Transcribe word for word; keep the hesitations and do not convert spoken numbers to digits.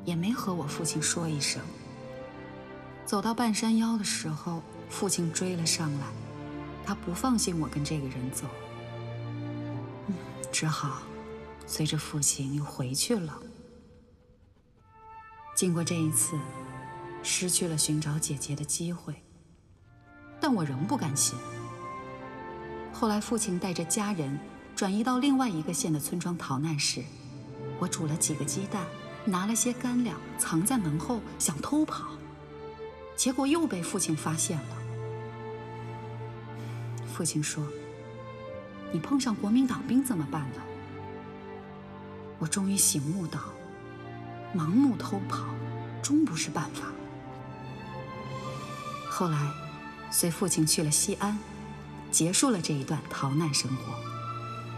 也没和我父亲说一声。走到半山腰的时候，父亲追了上来，他不放心我跟这个人走，嗯，只好随着父亲又回去了。经过这一次，失去了寻找姐姐的机会，但我仍不甘心。后来父亲带着家人转移到另外一个县的村庄逃难时，我煮了几个鸡蛋，拿了些干粮藏在门后，想偷跑，结果又被父亲发现了。父亲说：“你碰上国民党兵怎么办呢？”我终于醒悟到，盲目偷跑终不是办法。后来，随父亲去了西安，结束了这一段逃难生活。